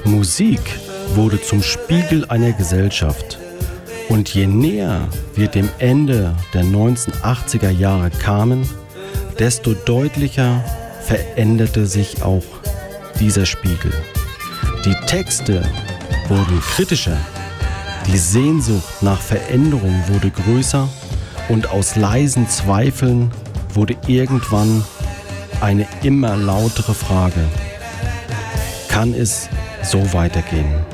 Musik wurde zum Spiegel einer Gesellschaft. Und je näher wir dem Ende der 1980er Jahre kamen, desto deutlicher veränderte sich auch dieser Spiegel. Die Texte wurden kritischer, die Sehnsucht nach Veränderung wurde größer und aus leisen Zweifeln wurde irgendwann eine immer lautere Frage: Kann es so weitergehen?